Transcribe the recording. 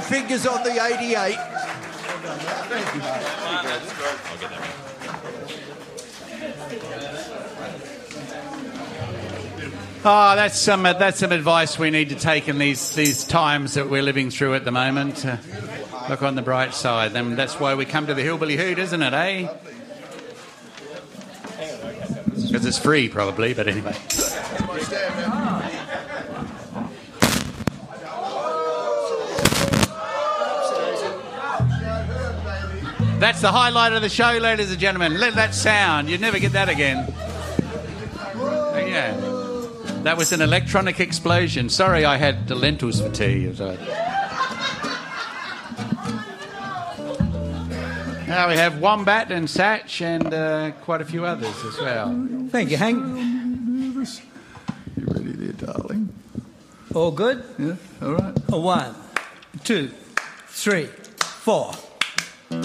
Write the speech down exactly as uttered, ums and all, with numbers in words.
fingers on the eighty-eight. Thank you. I'll get that. Oh, that's some uh, that's some advice we need to take in these these times that we're living through at the moment. Uh, look on the bright side. Then that's why we come to the Hillbilly Hoot, isn't it, eh? Because it's free, probably. But anyway. That's the highlight of the show, ladies and gentlemen. Let that sound. You'd never get that again. Yeah. That was an electronic explosion. Sorry I had the lentils for tea. Now we have Wombat and Satch and uh, quite a few others as well. Thank you, Hank. You ready there, darling? All good? Yeah, all right. A one, two, three, four.